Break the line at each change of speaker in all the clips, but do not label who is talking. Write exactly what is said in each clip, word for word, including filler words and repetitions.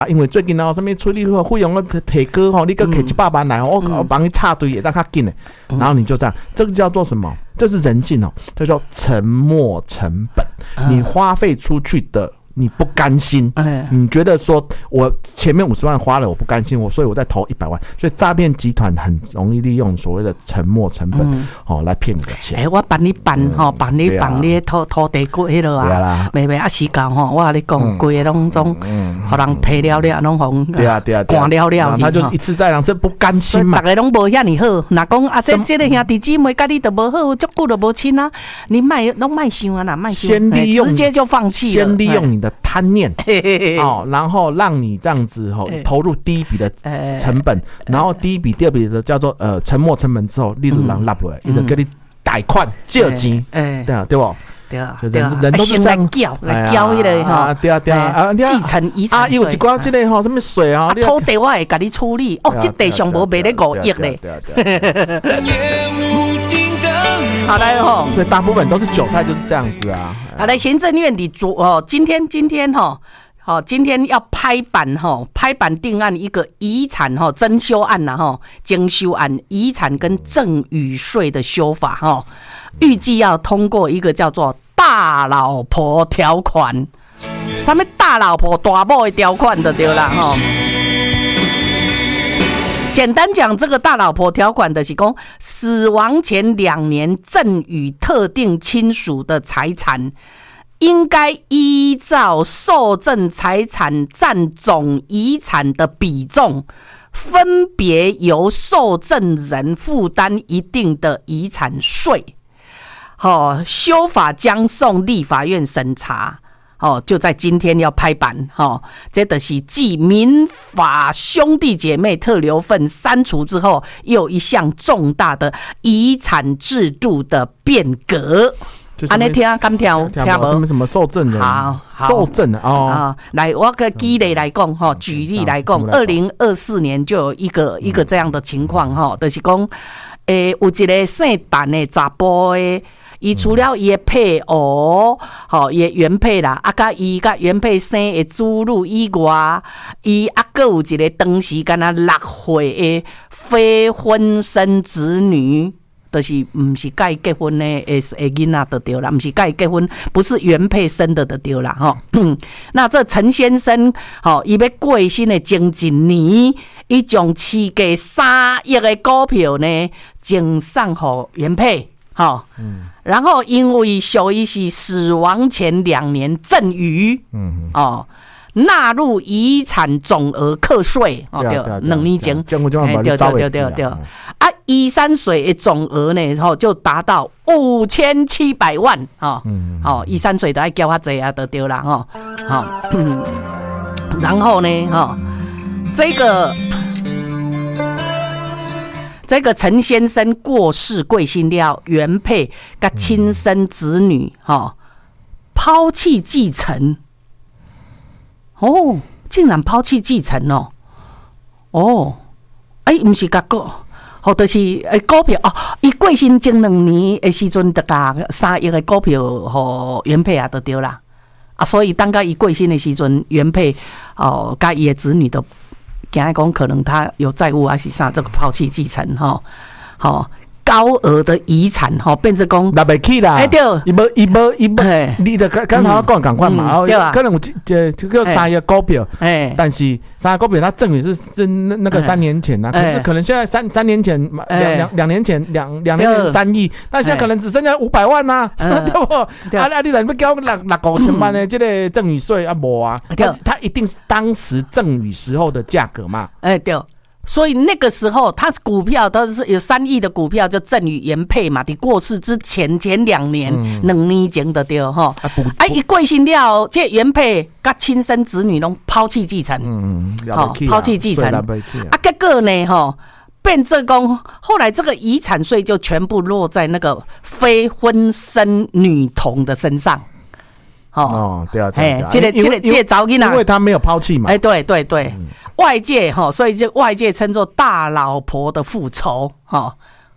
啊，因为最近哦，什么处理费用个提高吼，你个给一百万来，我我帮你插队也让他紧的，然后你就这样，这个叫做什么？这是人性哦，这叫沉没成本，你花费出去的。你不甘心，哎、你觉得说我前面五十万花了，我不甘心，我所以我再投一百万，所以诈骗集团很容易利用所谓的沉没成本，嗯、哦来骗你的钱。
哎、欸，我帮你办吼，帮、嗯、你帮你土土地过迄落啊，妹妹啊时间吼，我跟你讲，规个拢总，互人赔了了，拢红，
对啊对啊，
干了了，
他就一次再两次不甘心嘛。
大家拢无遐尼好，若讲啊，这这个兄弟姊妹，甲你都无好，足久都无亲啊，你卖拢卖想啊啦，卖想，
先利用，
直接就放弃了，
先利用你的贪念。哦，然后让你这样子哦，投入第一笔的成本，然后第一笔、第二笔的叫做呃沉没成本之后，例如让拉不来，伊就给你贷款借钱，哎，对啊，对不？
对啊，
人人都是这样
叫来叫迄个哈，
对啊对啊啊，
继承遗产
啊，有一寡这个吼什么税啊，
土地我会给你处理，哦，这地上无卖咧五亿咧。好来吼，
所以大部分都是韭菜，就是这样子啊。
好来，行政院的主哦，今天今天哈，好，今天要拍板哈，拍板定案一个遗产哈增修案呐哈，增修案遗产跟赠与税的修法哈，预计要通过一个叫做大老婆条款，什么大老婆大某的条款就对啦哈。简单讲，这个大老婆条款的是说，死亡前两年赠与特定亲属的财产，应该依照受赠财产占总遗产的比重，分别由受赠人负担一定的遗产税。哦，修法将送立法院审查。哦，就在今天要拍板，哦，这就是继民法兄弟姐妹特留份删除之后，又一项重大的遗产制度的变革。安尼听敢听听无？
什么什么受赠人？
好，
受赠哦。
啊，来，我个举例来讲，哈，举例来讲，二零二四年就有一个一个这样的情况，哈，就是讲，诶，有一个姓陈的查甫的。伊除了伊的配偶，吼，伊的原配啦，啊，甲伊甲原配生的子女以外，伊啊，阁有一个当时敢若六岁的非婚生子女，就是毋是甲伊结婚的诶诶囡仔就对啦，毋是甲伊结婚，不是原配生的就对啦，吼。那这陈先生，吼，伊要过身的前一年，伊将市价三亿的股票呢，赠送互原配，吼。嗯然后，因为属于是死亡前两年赠与，嗯哦，纳入遗产总额课税，哦对，两年前，
对对
对对对，啊，遗产税的总额呢，吼就达到五千七百万，哦，哦，遗产税都要交较济啊，就对啦，吼，好，然后呢，哈，这个。这个陈先生过世，贵姓了，原配跟亲生子女哈、哦、抛弃继承，哦，竟然抛弃继承哦，哦，哎，不是甲个，或者是诶股票哦，伊过身前两年的时阵，得甲三亿的股票和原配啊，就对啦，啊，所以当甲伊过身的时阵，原配哦，甲伊的子女都。惊讲可能他有债务还是啥，这个抛弃继承哈，好、哦、高额的遗产哈，变成讲
拿不起啦，哎
对，
伊无伊无伊无，你的刚刚才讲赶快嘛，对吧？可能我这这个三亿股票，哎，但是三亿股票它赠与是是那个三年前啊，可是可能现在三三年前两两两年前两两年前三亿，那现在可能只剩下五百万呐，对不？啊啊，你人要交六六五千万的这个赠与税啊，无啊，它一定是当时赠与时候的价格嘛，
哎对。所以那个时候，他股票都是有三亿的股票，就赠与原配嘛。你过世之前前两年，两、嗯、年前的对哈。啊，一过身了，这原配跟亲生子女拢抛弃继承，嗯，好，抛弃继承。啊，结果呢，哈，变这公后来这个遗产税就全部落在那个非婚生女童的身上。
哦，对啊，对啊，
这个这个这个早囡仔，
因为他没有抛弃嘛。
哎，对对对。嗯外界哈，所以就外界称作大老婆的复仇哈，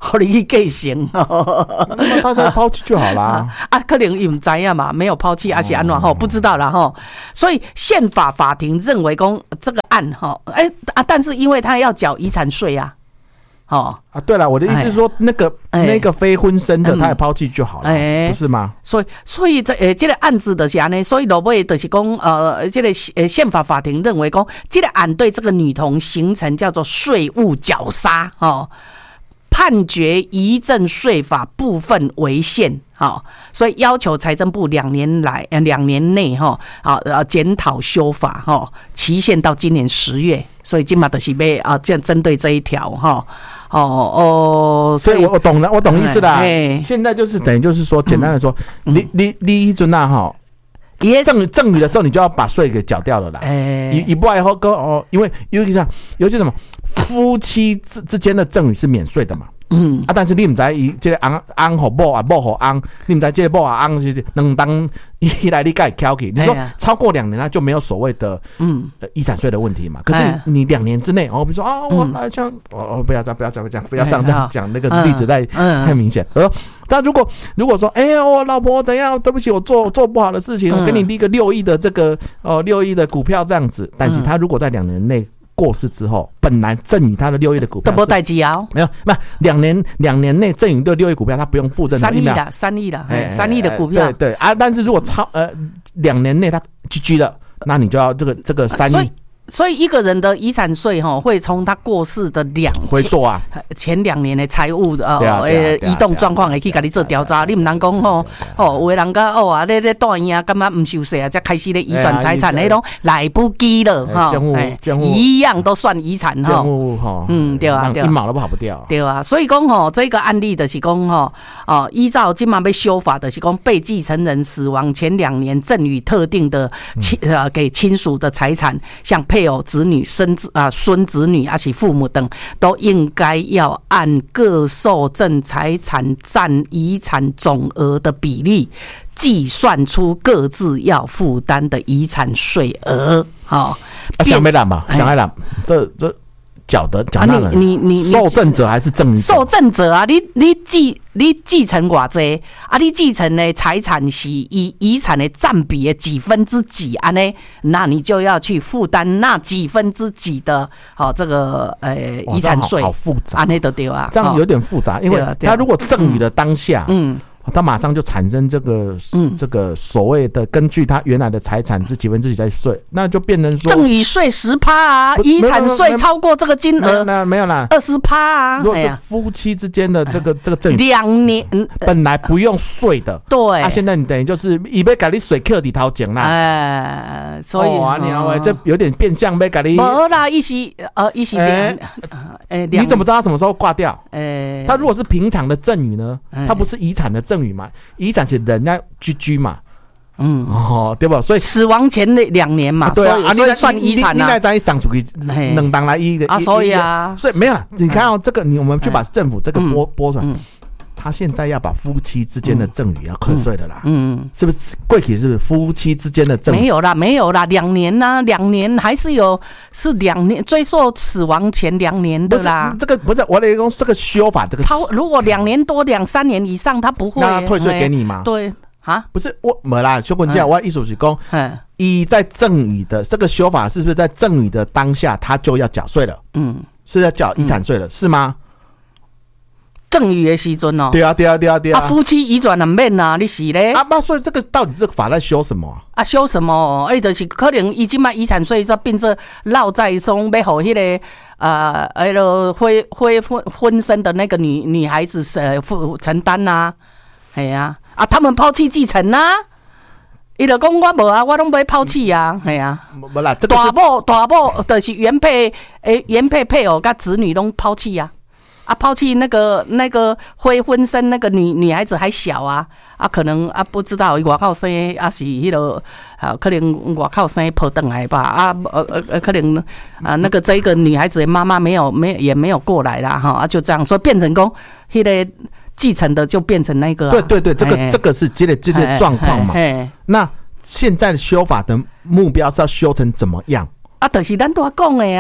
好你去继承，
那他才抛弃就好啦。
啊，可能伊唔知呀嘛，没有抛弃，而且安怎吼不知道啦吼。所以宪法法庭认为讲这个案吼，哎、欸、啊，但是因为他要缴遗产税啊。哦
啊，对了，我的意思是说，那个、哎、那个非婚生的，他也抛弃就好了，哎、不是吗？
所以，所以这呃，这个案子就是安尼，所以落尾就是讲，呃，这个呃宪法法庭认为讲，这个案对这个女童形成叫做税务绞杀，哦，判决遗赠税法部分违宪。好，所以要求财政部两年来，呃，两年内哈，啊，呃，检讨修法哈，期限到今年十月，所以今嘛就是要啊，这样针对这一条哈，哦哦，
所以我我懂了，我懂意思啦。现在就是等于就是说，简单的说，嗯、你你你一尊啊哈，赠赠与的时候，你就要把税给缴掉了啦。哎，一一不以后哥哦，因为尤其什么，尤其什么，夫妻之之间的赠与是免税的嘛。嗯啊，但是你唔知伊这个翁翁互某啊，某互翁，你唔知这个某啊翁就是两当一来你该挑起。你说超过两年，他就没有所谓的嗯呃遗产税的问题嘛？可是你你两年之内，哦，比如说啊，我来像哦，不要这样，不要这样讲，不要这样这样讲，那个例子太太明显。呃，但如果如果说，哎呀，我老婆怎样？对不起，我做做不好的事情，我给你立个六亿的这个哦六亿的股票这样子，但是他如果在两年内过世之后，本来赠与他的六亿的股票，
都没代志啊，
没有，那两年两年内赠与的六亿股票，他不用负任何
三亿的三亿的三亿的股票，
对对啊，但是如果超呃两年内他 G G 了，那你就要这个这个三亿。
所以一个人的遗产税哈，会从他过世的两
回溯啊，
前两年的财务的呃移动状况，会去给你做调查。你唔能讲吼吼，有的人家哦啊，咧咧住院啊，干嘛唔收税啊，才开始咧遗传财产，那种来不及了哈，一样都算遗产哈。嗯，对啊，
对啊，一毛都跑不掉。
对啊，所以讲吼，这个案例就是讲吼，哦，依照今嘛要修法的是讲，被继承人死亡前两年赠与特定的亲呃给亲属的财产，像配偶、子女、孙子啊、孙子女，还是父母等，都应该要按各受赠财产占遗产总额的比例，计算出各自要负担的遗产税额。好、哦，
想要揽嘛，想要揽，这这。缴得缴纳人，你你受赠者还是赠与者？
受赠者啊，你你继你继承偌济啊？你继承的财产是以遗产的占比的几分之几啊？呢，那你就要去负担那几分之几的，好、哦、这个呃遗产税，
好复杂，
啊，那都对啊，
这样有点复杂，因为他如果赠与的当下，嗯。他马上就产生这个、嗯、这个所谓的根据他原来的财产这几分之几在税，那就变成说
赠与税十趴啊，遗产税超过这个金额，
那没有啦，
二十趴啊。
如果是夫妻之间的这个、哎、这个赠与，
两年
本来不用税的，
对，
啊，现在你等于就是以被改你税扣里头钱啦，
哎，所以
哦啊，你啊，这有点变相被改你，
没啦，一时呃一时两，
哎，你怎么知道他什么时候挂掉？哎，他如果是平常的赠与呢，他不是遗产的赠与嘛？遗产是人家居居嘛，嗯，哦，对吧？所以
死亡前的两年嘛，对啊，所以算遗产啊。
你那再上出去，能当来一个
啊，所以啊，
所以没有了。你看到这个，你我们就把政府这个拨拨出来。他现在要把夫妻之间的赠与要课税的啦，嗯，嗯是不是？贵体是不是夫妻之间的赠与
没有啦，没有啦，两年呐，两年还是有，是两年追溯死亡前两年的啦。
这个不是我的讲这个修法，这个
超如果两年多两三年以上，他不会
那他退税给你吗？
对啊，
不是我没啦，修文这样，我意思是讲，一在赠与的这个修法是不是在赠与的当下他就要缴税了？嗯，是要缴遗产税了，嗯、是吗？
赠与的时阵哦，
对啊对啊对啊对啊，
啊夫妻移转难免啊，你是咧
啊？那所以这个到底这个法在修什么啊？
啊修什么？哎、欸，就是可能伊即卖遗产税就变成落在中要互迄个呃，迄个婚婚婚婚生的那个女女孩子呃负承担呐，系啊，啊他们抛弃继承啊。伊就讲我无啊，我拢不会抛弃啊，系啊，
无啦，这个
大某大某就是原配诶，原配配偶甲子女拢抛弃啊。啊，抛弃那个那个会婚生那个女女孩子还小啊，啊，可能啊不知道外口生啊是迄、那个啊，可能外口生抱回来吧，啊呃呃可能啊那个这个女孩子的妈妈没有没也没有过来啦哈，啊就这样，所以变成讲迄个继承的就变成那个、啊，
对对对，这个这个是这个这个状况嘛。那现在的修法的目标是要修成怎么样？
啊，就是咱都讲的啊。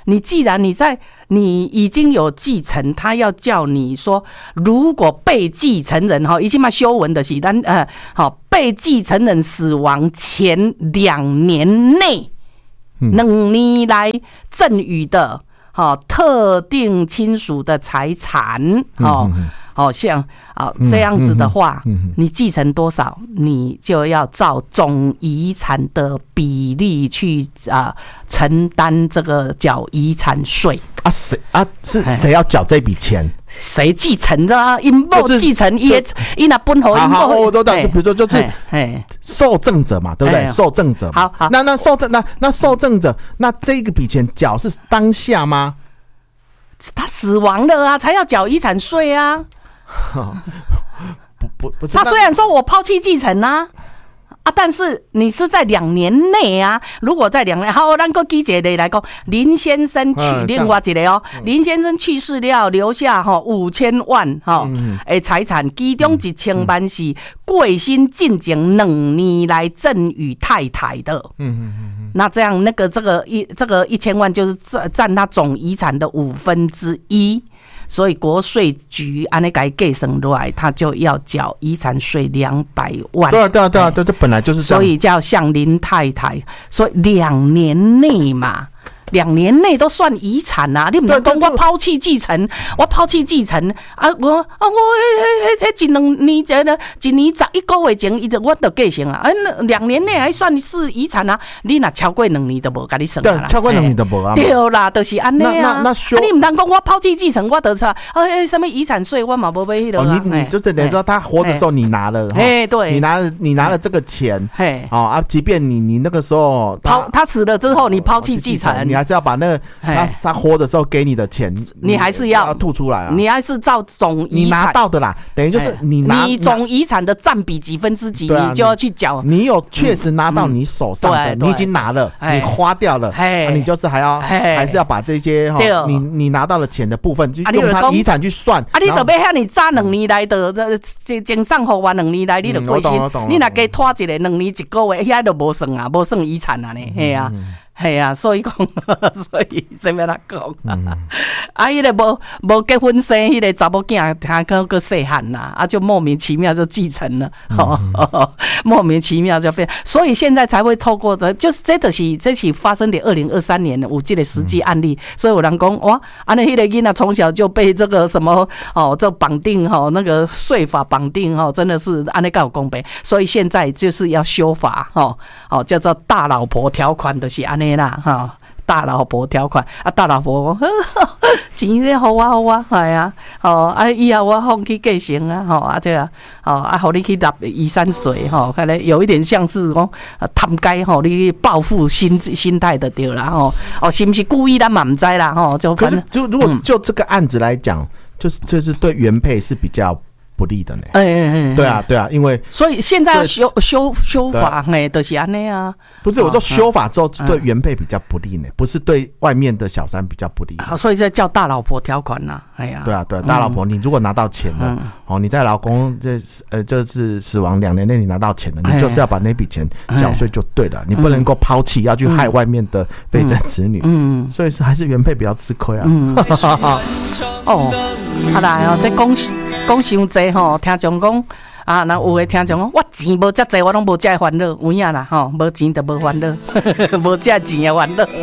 你既然你在你已经有继承，他要叫你说，如果被继承人哈，已经嘛修文的是咱呃好被继承人死亡前两年内，两年来赠与的哈特定亲属的财产哦。好像啊这样子的话，嗯嗯嗯、你继承多少，你就要照总遗产的比例去啊承担这个缴遗产税
啊。谁啊？是谁要缴这笔钱？
谁继承的啊？因某继承，伊伊那本后，
好好，我都懂。就比如说，就是受赠者嘛，对不对？受赠者。
好，好，
那那受赠那那受赠者，那这个笔钱缴是当下吗？
他死亡了啊，才要缴遗产税啊。
不不不是，
他虽然说我抛弃继承啊啊，但是你是在两年内啊。如果在两年，好，咱个记一个来讲，林先生去另外一个哦，林先生去世了，留下哈五千万哈诶财产，其中一千万是贵姓进前两年来赠与太太的。嗯嗯嗯。那这样那个这个一这个一千万就是占占他总遗产的五分之一。所以国税局按那个计算来，他就要缴遗产税两百万。
对啊，对啊，对啊，对，这本来就是这样。
所以叫向林太太，所以两年内嘛。两年内都算遗产啊！你唔能讲我抛弃继承，我抛弃继承啊！我啊我迄迄一两年前呢，一年十一个月前，伊就我就继承啊！啊，两年内还算是遗产啊！你若超过两年都无甲你算啦，
超过两年都无啊！
对啦，就是安尼啊！那那啊，你唔通讲我抛弃继承，我得差啊！什么遗产税我嘛无买迄个啊！
你你就是等于说他活的时候你拿了，
哎对，
你拿了你拿了这个钱，嘿，哦啊，即便你你那个时候
抛他死了之后，你抛弃继承，
你还是要把那个他他活的时候给你的钱，
你还是要
吐出来啊！
你还是照总遗产
你拿到的啦，等于就是你拿
你总遗产的占比几分之几，你就要去缴。
你有确实拿到你手上的，你已经拿了，你花掉了，你就是还要还是要把这些哈，你你拿到的钱的部分，就用他遗产去算。
啊，你特别遐你早两年来的，这经上互我两年来，你就过身，你若加拖一个两年一个月，遐都无算啊，无算遗产啊呢，嘿啊。系啊，所以讲，所以怎么来讲？啊，迄个无无结婚生迄个查某囝，他个个细汉呐，啊，就莫名其妙就继承了，哦哦、莫名其妙就变，所以现在才会透过的，就是这就是这起发生在二零二三年的有这个实际案例，嗯、所以有人讲哇，啊，那迄个囡仔从小就被这个什么哦，这绑定哈、哦，那个税法绑定哈、哦，真的是安尼个有公平，所以现在就是要修法哈，哦，叫做大老婆条款的是安尼。啦哈，大老婆条款啊，大老婆钱咧好啊好啊，系啊，哦啊以后我放去继承啊，吼啊对啊，哦啊，互你去纳遗产税吼，看来有一点像是讲贪该吼，你报复心心态的对啦吼，哦是不是故意咱嘛唔知啦吼，就
可是就如果就这个案子来讲，就是就是对原配是比较不利的呢。哎哎哎，对啊对啊，因为
所以现在要修修修法哎，就是安尼啊。
不是我说修法之后对原配比较不利呢，不是对外面的小三比较不利。
所以这叫大老婆条款呐。哎呀，
对啊对啊，大老婆，你如果拿到钱了，哦，你在老公这呃就是死亡两年内你拿到钱了，你就是要把那笔钱缴税就对了，你不能够抛弃要去害外面的非正子女。嗯，所以是还是原配比较吃亏啊。嗯，
哦，好啦哦，这讲讲伤济吼，听众讲。啊，那有诶听众讲，我钱无遮济，我拢无遮烦恼，有影啦吼，无钱就无烦恼，无遮钱诶烦恼。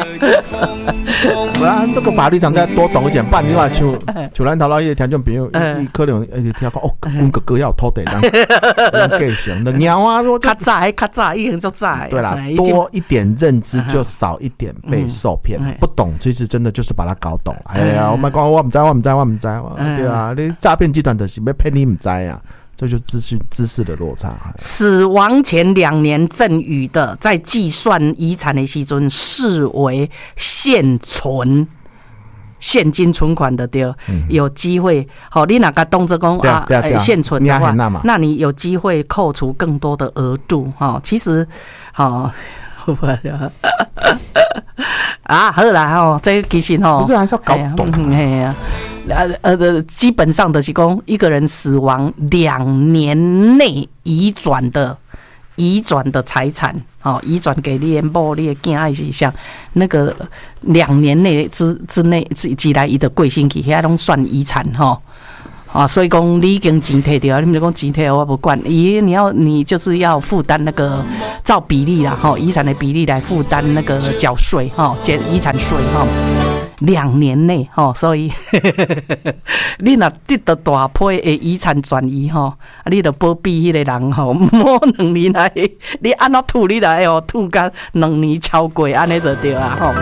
不然这个法律上再多懂一点，不然你话像像咱头老迄个听众朋友，伊可能会听讲哦，阮哥哥要有土地当当继承的鸟啊，说
较早较早已经足早。
对啦，多一点认知就少一点被受骗，不懂其实真的就是把它搞懂。哎呀，我们讲我唔知，我唔知，我唔知，对啊，你诈骗集团就是要骗你唔知啊。这就资讯知识的落差。
死亡前两年赠与的，在计算遗产的时阵视为现存现金存款的对，嗯、有机会。好，你哪个动作讲啊？现存的话，那你有机会扣除更多的额度哈。其实，好。啊，好啦吼，这其实吼，
不是还是要搞懂。
哎呀，呃呃，基本上的是讲，一个人死亡两年内移转的遗转的财产，哦，遗转给你的某、你的囝还是像那个两年内之之内之之来伊的贵姓去，遐拢算遗产吼。啊，所以讲你已经钱摕掉，你们就讲钱摕我不管，咦，你要你就是要负担那个照比例啦，哈，遗产的比例来负担那个缴税哈，减遗产税哈，两年内哈，所以你若得到大批的遗产转移哈，你就保庇迄个人吼，莫两年来，你安怎吐你来哦，吐到两年超过安尼就对啊吼。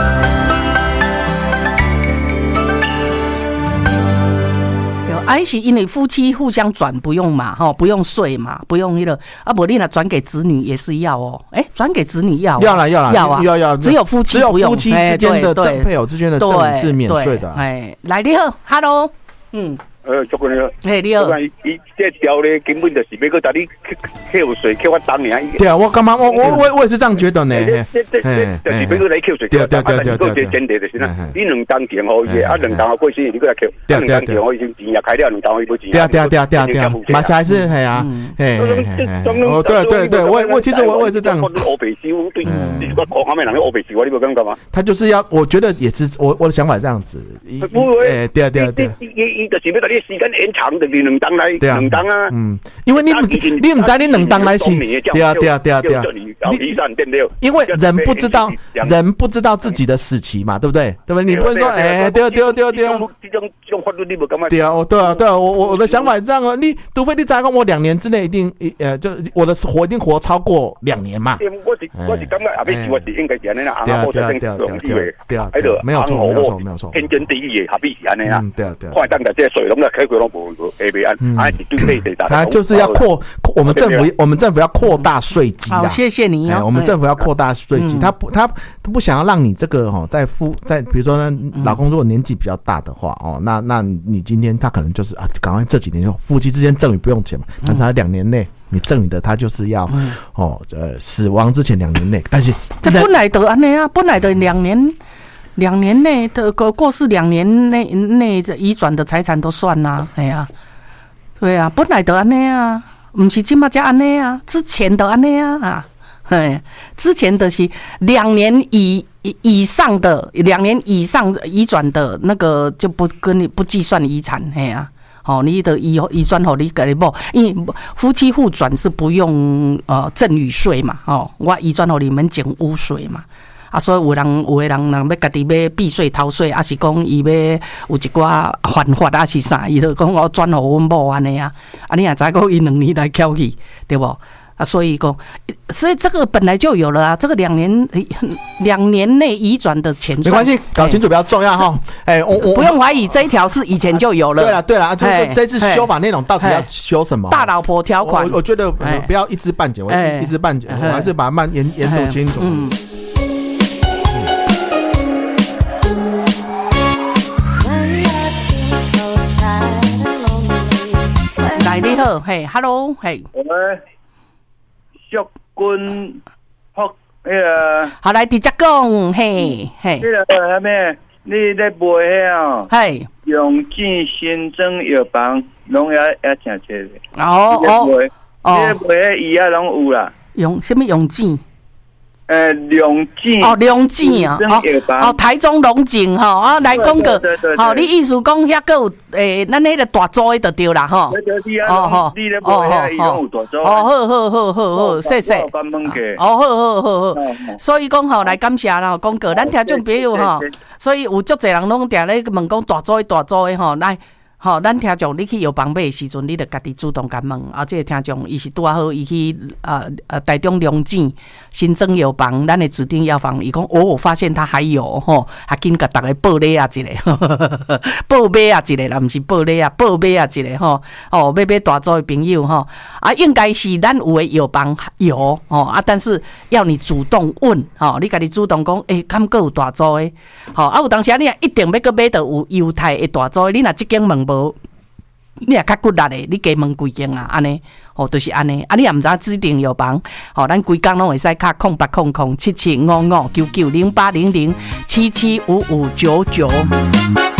还是因为夫妻互相转不用嘛，哈，不用税嘛，不用那个啊，不，你若转给子女也是要哦，哎、欸，转给子女要、哦，
要啦要啦
要啊，
要要，
只有夫妻不用，
只有夫妻之间的正配偶之间的赠与是免税的、啊。
哎，来你好 ，Hello， 嗯。
呃，祝你好。
嘿，你好。
伊伊这条咧根本就是要搁带你扣税扣我当年。
对啊，我感觉我我我我也是这样觉得呢。
这这这就是要搁来扣税。
对对对对对。
啊，前提就是呐，你两当tiền好伊，啊两当过生日你搁来扣。对对对。两当tiền好伊先钱也开了，两当好伊无钱。
对啊对啊对啊对啊对啊。马来是系啊，嘿。哦对对对，我我其实我我也是这样。
欧北修对，你个国方面人欧北修，你不敢干嘛？
他就是要，我觉得也是我我的想法这样子。哎，对啊对啊对啊。伊
伊就是要把你时间延长。你两当来，两当啊，嗯，
因为你唔你唔知你两当来是，对啊对啊对啊对啊，因为人不知道人不知道自己的死期嘛，对不对？对不对？你不会说，哎，对啊对啊对啊对啊，
这种这种法律你不干嘛？
对啊，我对啊对啊，我我我的想法是这样哦，你除非你再讲我两年之内一定呃，就我的活一定活超过两年嘛。
我是我是感觉阿妹我是应该是安尼啦，
对啊对啊对啊对啊对啊，没有错没有错没有错，
天经地义的，何必是安尼啦？
嗯，对啊对啊，
快当的这水龙的开关拢无无下边安。
他就是要扩，我们政府，我们政府要扩大税基啊！
好，谢谢你哦。
我们政府要扩大税基，他不，他不想要让你这个哦，在夫在，比如说呢，老公如果年纪比较大的话哦，那那你今天他可能就是啊，赶快这几年就夫妻之间赠与不用钱嘛，但是他两年内你赠与的他就是要哦，呃，死亡之前两年内，但是
这本来的安尼啊，本来的两年。两年内的过世，两年内内遗转的财产都算呐，哎呀，对啊，本来就安尼啊，不是今嘛才安尼啊，之前的安尼啊啊，哎，之前的是两年以以上的，两年以上遗转的那个就不跟你不计算遗产，哎呀。哦，你的遗遗转吼，你给某，因为夫妻互转是不用呃赠与税嘛，哦，我遗转吼你们减污税嘛。啊，所以有人有的人人要家己要避税逃税，还是讲伊要有一寡犯法，还是啥，伊就讲我转互阮某安尼啊，啊，你也知讲伊两年来翘去，对不？啊，所以讲，所以这个本来就有了啊，这个两年两年内移转的钱
没关系，搞清楚比较重要哈。哎，我我
不用怀疑这一条是以前就有了。
对了对了，就是这次修法内容到底要修什么？
大老婆条款，
我我觉得不要一知半解，我一知半解，我还是把它慢研研读清楚。嗯。
来，你好，嘿 ，Hello， 嘿。
祝君福那个，
好来直接讲，嘿嘿。
那个啥咩？你咧卖遐哦？
嘿，
用进新增药房，拢也也诚济的。
哦哦
哦，你咧卖遐医啊，拢有啦。
用什么用进？
呃，龙井
哦，龙井啊，哦，台中龙井吼，啊，来讲个，吼，你意思讲遐个有诶，咱迄个大租的就对啦，吼，
哦吼，哦吼，
哦，好好好好好，谢谢，哦，好好好好，所以讲吼，来感谢啦，讲个，咱听众朋友吼，所以有足侪人拢定咧问讲大租的大租的吼，来。吼，咱听众你去药房买的时阵，你著家己主动甲问，啊，这个听众伊是拄好，伊去呃呃台中龙井新增药房，咱的指定药房，伊讲哦，我发现他还有吼，还紧甲大家报礼啊一个，报买啊一个啦，毋是报礼啊，报买啊一个吼，哦，要买大租的朋友吼，啊，应该是咱有的药房有吼啊，但是要你主动问吼，你家己主动讲，诶、欸，敢阁有大租的，吼啊，有当时你一定要阁买到有犹太的大租的，你若即间问无。你也较骨力的，你加问几间啊？安尼，哦，就是安尼。啊，你也唔知指定药房，哦，咱规工拢会使卡空八空空七七五五九九零八零零七七五五九九。